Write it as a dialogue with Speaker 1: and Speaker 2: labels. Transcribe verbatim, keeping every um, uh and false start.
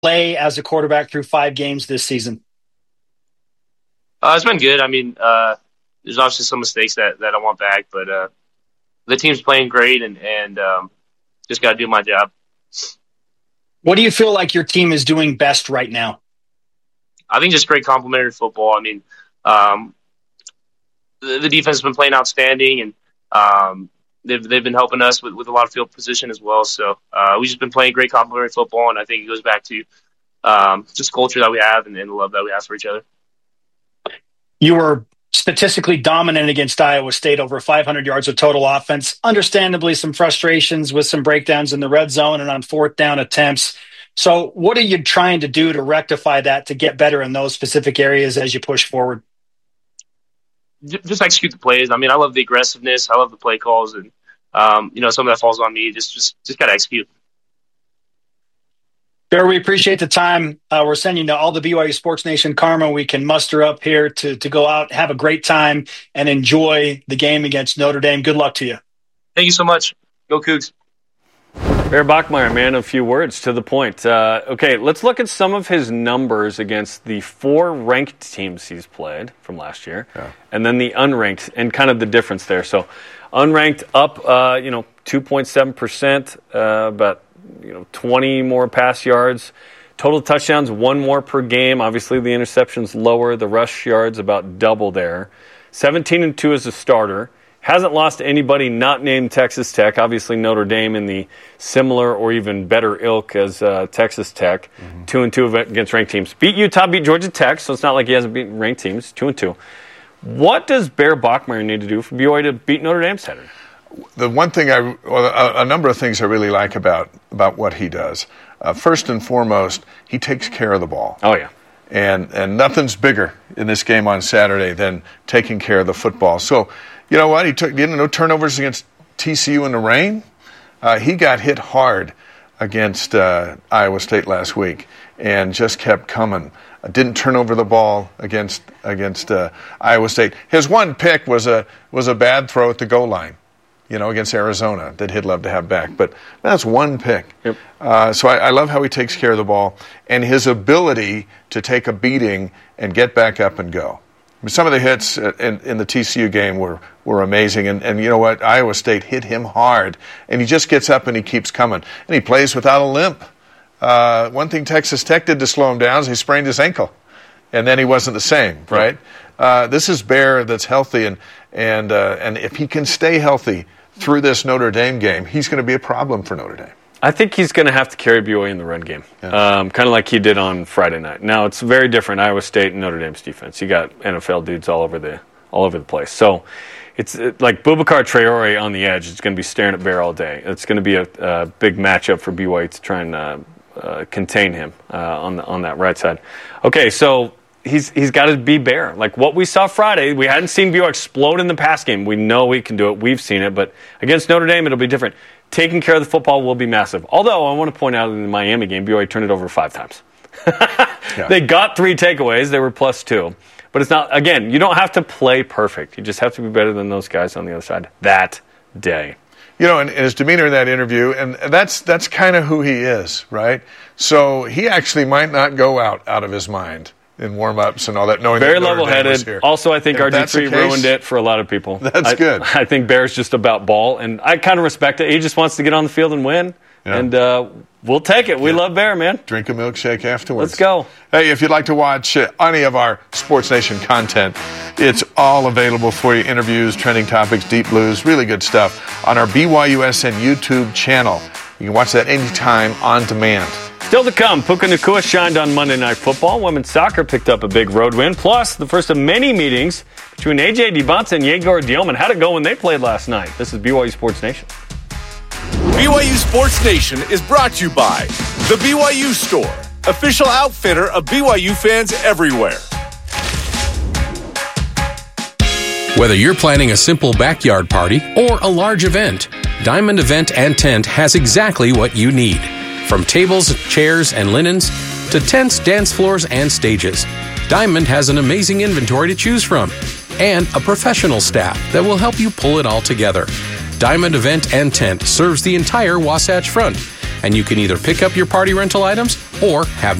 Speaker 1: play as a quarterback through five games this season?
Speaker 2: Uh, it's been good. I mean, uh, there's obviously some mistakes that, that I want back, but uh, the team's playing great, and, and um, just got to do my job.
Speaker 1: What do you feel like your team is doing best right now?
Speaker 2: I think just great complementary football. I mean, um, the, the defense has been playing outstanding, and um, they've they've been helping us with, with a lot of field position as well. So uh, we've just been playing great complementary football, and I think it goes back to um, just culture that we have and, and the love that we have for each other.
Speaker 1: You were statistically dominant against Iowa State, over five hundred yards of total offense. Understandably, some frustrations with some breakdowns in the red zone and on fourth down attempts. So what are you trying to do to rectify that, to get better in those specific areas as you push forward?
Speaker 2: Just execute the plays. I mean, I love the aggressiveness. I love the play calls. And, um, you know, some of that falls on me. Just just, just got to execute.
Speaker 1: Bear, we appreciate the time. Uh, we're sending you all the B Y U Sports Nation karma we can muster up here to, to go out, have a great time, and enjoy the game against Notre Dame. Good luck to you.
Speaker 2: Thank you so much. Go Cougs.
Speaker 3: Bear Bachmeier, man, a few words to the point. Uh, okay, let's look at some of his numbers against the four ranked teams he's played from last year, yeah. and then the unranked, and kind of the difference there. So, unranked up, uh, you know, two point seven percent, uh, about you know twenty more pass yards. Total touchdowns, one more per game. Obviously, the interceptions lower. The rush yards about double there. seventeen and two as a starter. Hasn't lost to anybody not named Texas Tech. Obviously, Notre Dame in the similar or even better ilk as uh, Texas Tech. Mm-hmm. Two and two against ranked teams. Beat Utah, beat Georgia Tech, so it's not like he hasn't beaten ranked teams. Two and two. What does Bear Bachmeier need to do for B Y U to beat Notre Dame Saturday?
Speaker 4: The one thing I, well, a, a number of things I really like about about what he does. Uh, first and foremost, he takes care of the ball.
Speaker 3: Oh yeah.
Speaker 4: And and nothing's bigger in this game on Saturday than taking care of the football. So. You know what? He took you know, no turnovers against T C U in the rain. Uh, he got hit hard against uh, Iowa State last week and just kept coming. Uh, didn't turn over the ball against against uh, Iowa State. His one pick was a was a bad throw at the goal line, you know, against Arizona that he'd love to have back. But that's one pick.
Speaker 3: Yep.
Speaker 4: Uh, so I, I love how he takes care of the ball and his ability to take a beating and get back up and go. Some of the hits in, in the T C U game were, were amazing. And, and you know what? Iowa State hit him hard. And he just gets up and he keeps coming. And he plays without a limp. Uh, one thing Texas Tech did to slow him down is he sprained his ankle. And then he wasn't the same, right? Uh, this is Bear that's healthy. And, and, uh, and if he can stay healthy through this Notre Dame game, he's going to be a problem for Notre Dame.
Speaker 3: I think he's going to have to carry B Y U in the run game, yeah. um, kind of like he did on Friday night. Now it's very different. Iowa State and Notre Dame's defense. You got N F L dudes all over the all over the place. So it's it, like Boubacar Traore on the edge. It's going to be staring at Bear all day. It's going to be a, a big matchup for B Y U to try and uh, uh, contain him uh, on the, on that right side. Okay, so he's he's got to be Bear. Like what we saw Friday, we hadn't seen B Y U explode in the pass game. We know we can do it. We've seen it, but against Notre Dame, it'll be different. Taking care of the football will be massive. Although, I want to point out in the Miami game, B Y U turned it over five times. yeah. They got three takeaways. They were plus two. But it's not, again, you don't have to play perfect. You just have to be better than those guys on the other side that day.
Speaker 4: You know, and his demeanor in that interview, and that's that's kind of who he is, right? So he actually might not go out out of his mind in warm-ups and all that, knowing
Speaker 3: Very
Speaker 4: that Notre Dame was
Speaker 3: level-headed.
Speaker 4: here.
Speaker 3: Also, I think
Speaker 4: If
Speaker 3: R G three
Speaker 4: that's the case,
Speaker 3: ruined it for a lot of people.
Speaker 4: That's
Speaker 3: I,
Speaker 4: good.
Speaker 3: I think Bear's just about ball, and I kind of respect it. He just wants to get on the field and win,
Speaker 4: Yeah.
Speaker 3: and uh, we'll take it. We
Speaker 4: Yeah.
Speaker 3: love Bear, man.
Speaker 4: Drink a milkshake afterwards.
Speaker 3: Let's go.
Speaker 4: Hey, if you'd like to watch uh, any of our Sports Nation content, it's all available for you. Interviews, trending topics, deep blues, really good stuff on our B Y U S N YouTube channel. You can watch that anytime on demand.
Speaker 3: Still to come, Puka Nacua shined on Monday Night Football. Women's soccer picked up a big road win. Plus, the first of many meetings between A J DeBonta and Yegor Dielman. How'd it go when they played last night? This is B Y U Sports Nation.
Speaker 5: B Y U Sports Nation is brought to you by The B Y U Store, official outfitter of B Y U fans everywhere.
Speaker 6: Whether you're planning a simple backyard party or a large event, Diamond Event and Tent has exactly what you need. From tables, chairs, and linens to tents, dance floors, and stages, Diamond has an amazing inventory to choose from and a professional staff that will help you pull it all together. Diamond Event and Tent serves the entire Wasatch Front, and you can either pick up your party rental items or have